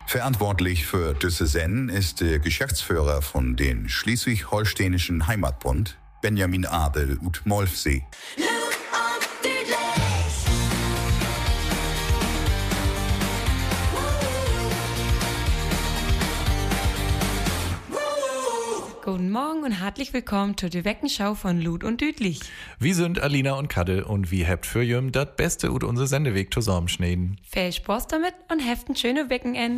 Verantwortlich für diese Sendung ist der Geschäftsführer von den Schleswig-Holsteinischen Heimatbund, Benjamin Abel ut Molfsee. Guten Morgen und herzlich willkommen zur Weckenschau von Lud und Düdlich. Wir sind Alina und Kadde und wir habt für jüm das Beste ut unser Sendeweg zusammenschneiden. Viel Spaß damit und habt ein schönes Wochenend.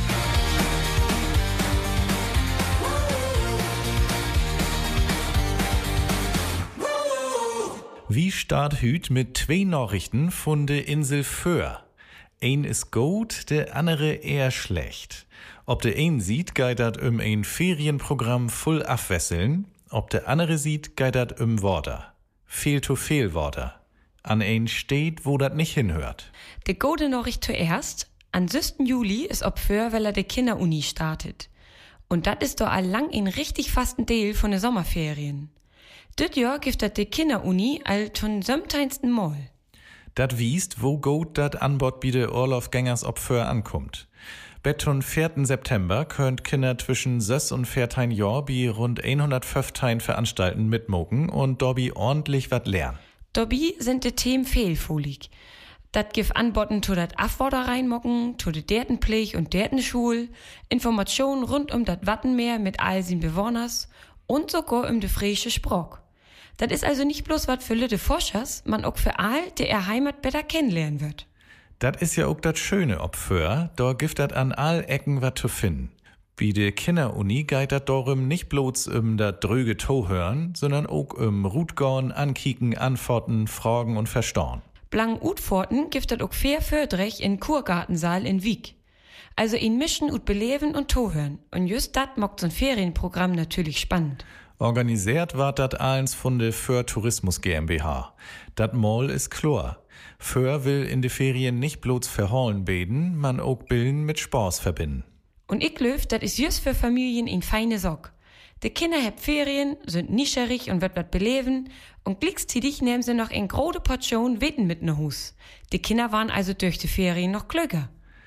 Wie start hüt mit 2 Nachrichten von der Insel Föhr. Ein ist gut, der andere eher schlecht. Ob der ein sieht, geht dat ein Ferienprogramm voll abwesseln. Ob der andere sieht, geht dat Worter. Fehl to Fehlworter. An ein steht, wo dat nicht hinhört. Die gute Nachricht zuerst. Am 6. Juli ist ob Föhr, weil die Kinderuni startet. Und dat ist doch allang ein richtig fasten Teil von den Sommerferien. Dit Jahr gibt dat die Kinderuni all zum 17. Mal. Dat wiest, wo gut dat Anbot bi de Urlaubgängers ob Föhr ankommt. Beton 4. September könnt Kinder zwischen 6 und 14 Jahr bi rund 115 Veranstalten mitmoken und dobi ordentlich wat lernen. Dobi sind de Themen fehlfolig. Dat gif Anboten zu dat Afworder reinmocken, zu de Dertenpflege und Dertenschul, Informationen rund dat Wattenmeer mit all sin Bewohners und sogar de frische Sprock. Das ist also nicht bloß was für Lütte Forschers, man auch für all, der Heimat besser kennenlernen wird. Das ist ja auch das Schöne ob Föhr, da gibt dat an all Ecken wat zu finden. Wie de Kinderuni geht dat darum nicht bloß dat dröge To hören, sondern auch Rutgorn, ankicken, antworten, fragen und verstauen. Blang Utforten gibt dat auch fair Fördrech in Kurgartensaal in Wieg. Also in Mischen ut beleben und To hören. Und just dat mockt so'n Ferienprogramm natürlich spannend. Organisiert ward dat eins von der Föhr Tourismus GmbH. Dat Mall ist klar. Föhr will in de Ferien nicht bloß verholen beten, man auch Bilden mit Spaß verbinden. Und ich löf, dat is just für Familien in feine Sock. De Kinder heb Ferien, sind nischerig und wird wat beleben und gleichzeitig nehmen sie noch eine große Portion Wetten mit ne Hus. De Kinder waren also durch die Ferien noch klüger.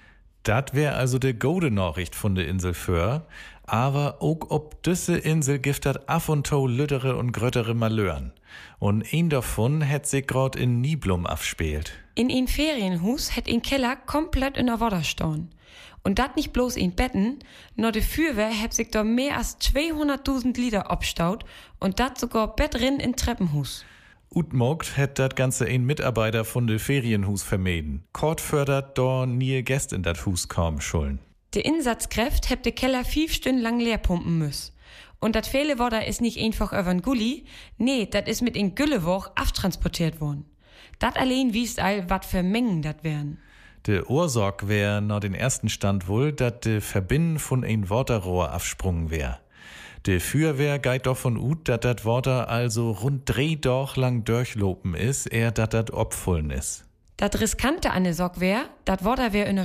Dat wär also de gute Nachricht von der Insel Föhr, aber auch ob düsse Insel gibt dat af und to lüttere und gröttere Malören. Und ein davon hätt sich grad in Niblum afspielt. In ein Ferienhus hätt ein Keller komplett in der Wasser stehen. Und dat nicht bloß in Betten, nur de Fürwehr heb sich da mehr als 200.000 Liter abstaut und dat sogar Bettrin in Treppenhus. Utmogt hätt dat Ganze ein Mitarbeiter von de Ferienhus vermieden. Kort fördert da nie Gäst in dat Hus kaum schulden. De Insatzkräft heb de Keller 5 Stunden lang leer pumpen müssen. Und dat viele Wasser ist nicht einfach übern Gulli, nee, dat is mit in Güllewoch aftransportiert worden. Dat allein wiest all, wat für Mengen dat wären. De Ursorg wär nach den ersten Stand wohl, dat de Verbinden von ein Waterrohr afsprungen wär. De Feuerwehr geht davon ut, dat dat Water also rund 3 Doch lang durchlopen is, dat opfüllen is. Dat Riskante an de Sorg wär, dat Water wär in